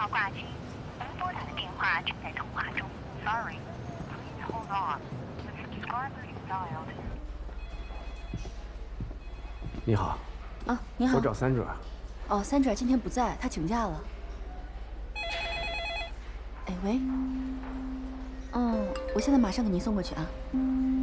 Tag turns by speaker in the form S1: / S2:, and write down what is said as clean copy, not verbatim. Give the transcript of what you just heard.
S1: 要挂机，您拨打的电话正在通话中。Sorry, please hold on. The subscriber you dialed.
S2: 你好。
S3: 啊，你好。
S2: 我找三者。
S3: 哦，三者今天不在，他请假了。哎喂。我现在马上给您送过去啊。